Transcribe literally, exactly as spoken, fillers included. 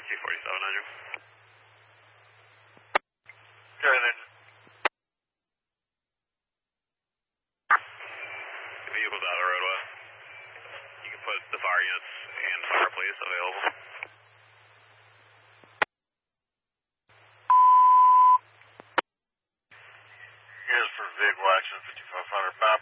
two forty-seven on you. Carry an engine. Vehicles out of the roadway. You can put the fire units and fire police available. Here's for vehicle action, fifty-five hundred pounds.